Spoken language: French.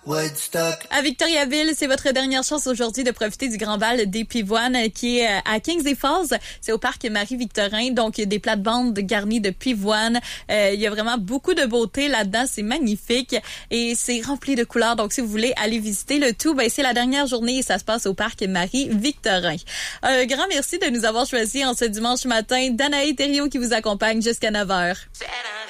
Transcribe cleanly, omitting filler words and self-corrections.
Woodstock. À Victoriaville, c'est votre dernière chance aujourd'hui de profiter du Grand Bal des Pivoines qui est à Kings Falls. C'est au parc Marie-Victorin, donc des plates-bandes garnies de pivoine. Il y a vraiment beaucoup de beauté là-dedans, c'est magnifique et c'est rempli de couleurs. Donc si vous voulez aller visiter le tout, c'est la dernière journée et ça se passe au parc Marie-Victorin. Un grand merci de nous avoir choisis en ce dimanche matin. Danae Thériault qui vous accompagne jusqu'à 9h.